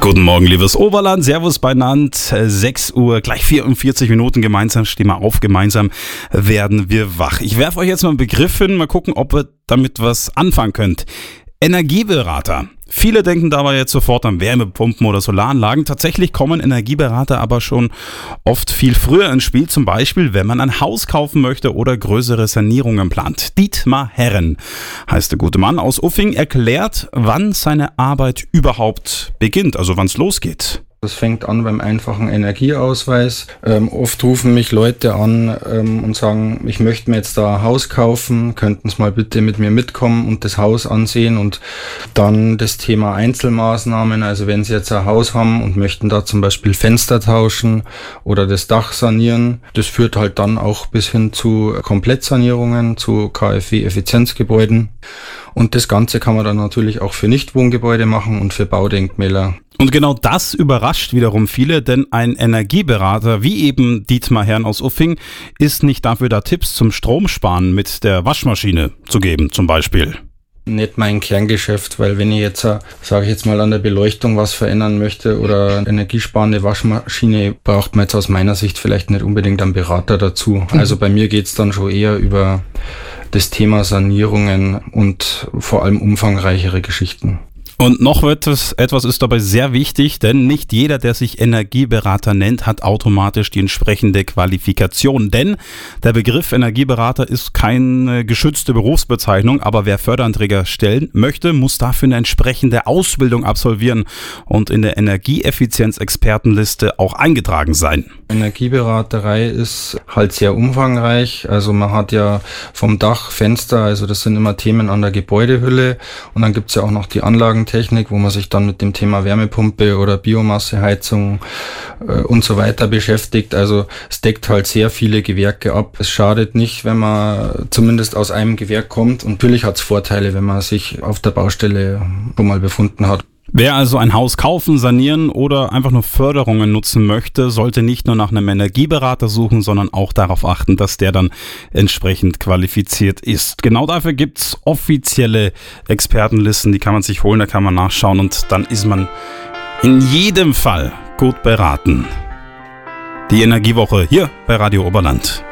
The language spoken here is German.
Guten Morgen, liebes Oberland. Servus beieinander. 6 Uhr, gleich 44 Minuten. Gemeinsam stehen wir auf, gemeinsam werden wir wach. Ich werfe euch jetzt mal einen Begriff hin, mal gucken, ob ihr damit was anfangen könnt. Energieberater. Viele denken dabei jetzt sofort an Wärmepumpen oder Solaranlagen. Tatsächlich kommen Energieberater aber schon oft viel früher ins Spiel. Zum Beispiel, wenn man ein Haus kaufen möchte oder größere Sanierungen plant. Dietmar Herren heißt der gute Mann aus Uffing, erklärt, wann seine Arbeit überhaupt beginnt, also wann es losgeht. Das fängt an beim einfachen Energieausweis. Oft rufen mich Leute an und sagen, ich möchte mir jetzt da ein Haus kaufen, könnten Sie mal bitte mit mir mitkommen und das Haus ansehen. Und dann das Thema Einzelmaßnahmen, also wenn Sie jetzt ein Haus haben und möchten da zum Beispiel Fenster tauschen oder das Dach sanieren, das führt halt dann auch bis hin zu Komplettsanierungen, zu KfW-Effizienzgebäuden. Und das Ganze kann man dann natürlich auch für Nichtwohngebäude machen und für Baudenkmäler. Und genau das überrascht wiederum viele, denn ein Energieberater wie eben Dietmar Herren aus Uffing ist nicht dafür da, Tipps zum Stromsparen mit der Waschmaschine zu geben, zum Beispiel. Nicht mein Kerngeschäft, weil wenn ich jetzt, sage ich jetzt mal, an der Beleuchtung was verändern möchte oder eine energiesparende Waschmaschine, braucht man jetzt aus meiner Sicht vielleicht nicht unbedingt einen Berater dazu. Also bei mir geht's dann schon eher über das Thema Sanierungen und vor allem umfangreichere Geschichten. Und noch etwas ist dabei sehr wichtig, denn nicht jeder, der sich Energieberater nennt, hat automatisch die entsprechende Qualifikation. Denn der Begriff Energieberater ist keine geschützte Berufsbezeichnung, aber wer Förderanträge stellen möchte, muss dafür eine entsprechende Ausbildung absolvieren und in der Energieeffizienz-Expertenliste auch eingetragen sein. Energieberaterei ist halt sehr umfangreich. Also man hat ja vom Dach, Fenster, also das sind immer Themen an der Gebäudehülle. Und dann gibt's ja auch noch die Anlagentechnik, wo man sich dann mit dem Thema Wärmepumpe oder Biomasseheizung und so weiter beschäftigt. Also es deckt halt sehr viele Gewerke ab. Es schadet nicht, wenn man zumindest aus einem Gewerk kommt. Und natürlich hat's Vorteile, wenn man sich auf der Baustelle schon mal befunden hat. Wer also ein Haus kaufen, sanieren oder einfach nur Förderungen nutzen möchte, sollte nicht nur nach einem Energieberater suchen, sondern auch darauf achten, dass der dann entsprechend qualifiziert ist. Genau dafür gibt's offizielle Expertenlisten, die kann man sich holen, da kann man nachschauen und dann ist man in jedem Fall gut beraten. Die Energiewoche hier bei Radio Oberland.